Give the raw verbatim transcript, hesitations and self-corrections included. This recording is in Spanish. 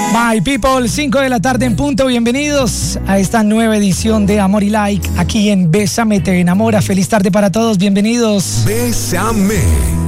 My people, cinco de la tarde en punto. Bienvenidos a esta nueva edición de Amor y Like aquí en Bésame Te Enamora. Feliz tarde para todos, bienvenidos. Bésame.